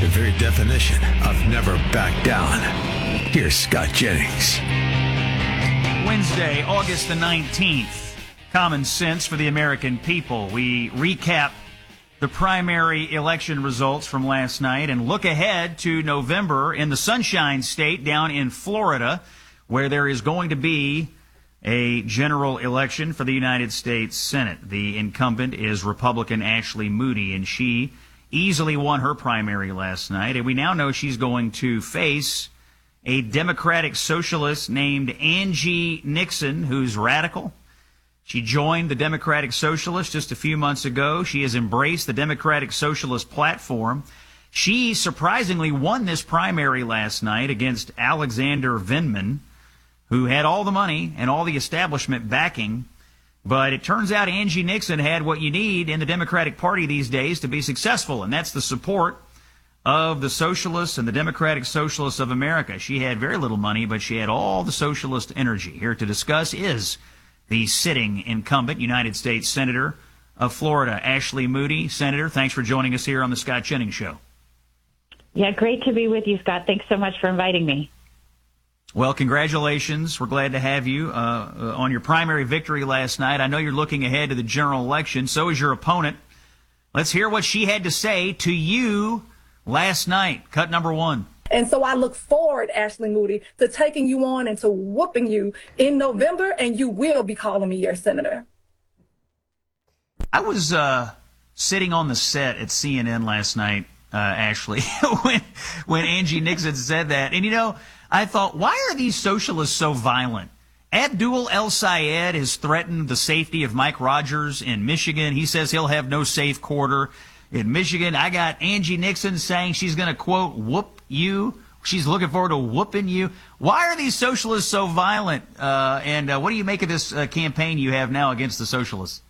very definition of never back down. Here's Scott Jennings. Wednesday, August the 19th. Common sense for the American people. We recap the primary election results from last night and look ahead to November in the Sunshine State down in Florida, where there is going to be a general election for the United States Senate. The incumbent is Republican Ashley Moody, and she easily won her primary last night. And we now know she's going to face a Democratic socialist named Angie Nixon, who's radical. She joined the Democratic Socialists just a few months ago. She has embraced the Democratic Socialist platform. She surprisingly won this primary last night against Alexander Vindman, who had all the money and all the establishment backing. But it turns out Angie Nixon had what you need in the Democratic Party these days to be successful, and that's the support of the Socialists and the Democratic Socialists of America. She had very little money, but she had all the socialist energy. Here to discuss is the sitting incumbent United States Senator of Florida, Ashley Moody. Senator, thanks for joining us here on the Scott Jennings Show. Yeah, great to be with you, Scott. Thanks so much for inviting me. Well, congratulations. We're glad to have you on your primary victory last night. I know you're looking ahead to the general election. So is your opponent. Let's hear what she had to say to you last night. Cut number one. And so I look forward, Ashley Moody, to taking you on and to whooping you in November, and you will be calling me your senator. I was sitting on the set at CNN last night, Ashley, when Angie Nixon said that. And, you know, I thought, why are these socialists so violent? Abdul El-Sayed has threatened the safety of Mike Rogers in Michigan. He says he'll have no safe quarter in Michigan. I got Angie Nixon saying she's going to, quote, whoop you. She's looking forward to whooping you. Why are these socialists so violent? And what do you make of this campaign you have now against the socialists?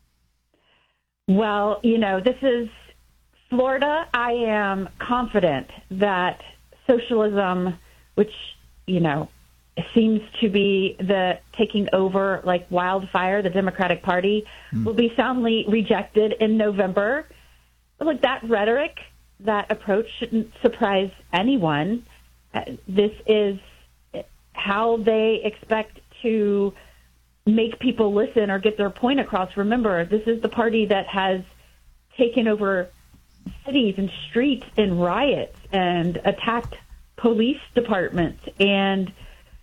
Well, you know, this is Florida. I am confident that socialism, which, you know, seems to be the taking over like wildfire, the Democratic Party, will be soundly rejected in November. But look, that rhetoric, that approach shouldn't surprise anyone. This is how they expect to make people listen or get their point across. Remember, this is the party that has taken over cities and streets in riots and attacked police departments and,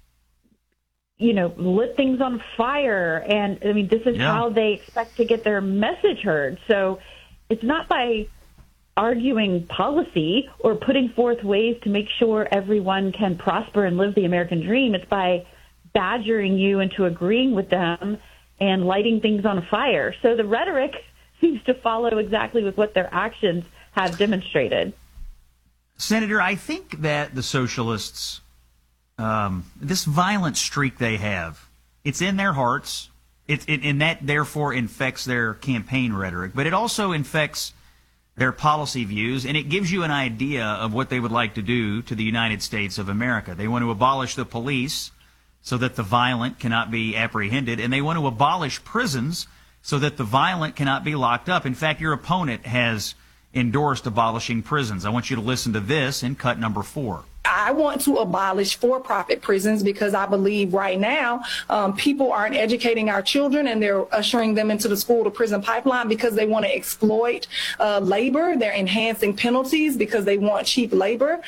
you know, lit things on fire. And, I mean, this is how they expect to get their message heard. So it's not by arguing policy or putting forth ways to make sure everyone can prosper and live the American dream. It's by badgering you into agreeing with them and lighting things on fire. So the rhetoric seems to follow exactly with what their actions have demonstrated. Senator, I think that the socialists, this violent streak they have, it's in their hearts, and that therefore infects their campaign rhetoric, but it also infects their policy views, and it gives you an idea of what they would like to do to the United States of America. They want to abolish the police so that the violent cannot be apprehended, and they want to abolish prisons so that the violent cannot be locked up. In fact, your opponent has endorsed abolishing prisons. I want you to listen to this in cut number 4. I want to abolish for-profit prisons because I believe right now people aren't educating our children and they're ushering them into the school-to-prison pipeline because they want to exploit labor. They're enhancing penalties because they want cheap labor.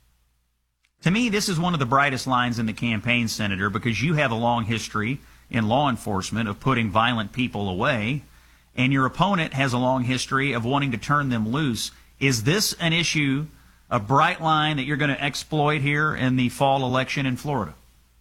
To me, this is one of the brightest lines in the campaign, Senator, because you have a long history in law enforcement of putting violent people away, and your opponent has a long history of wanting to turn them loose. Is this an issue, a bright line that you're going to exploit here in the fall election in Florida?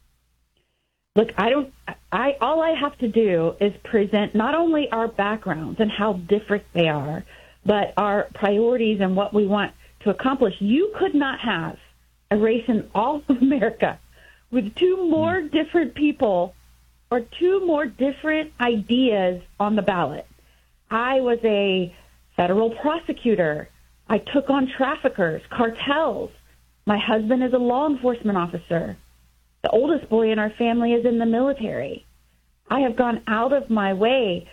Look, all I have to do is present not only our backgrounds and how different they are, but our priorities and what we want to accomplish. You could not have a race in all of America with two more different people or two more different ideas on the ballot. I was a federal prosecutor. I took on traffickers, cartels. My husband is a law enforcement officer. The oldest boy in our family is in the military. I have gone out of my way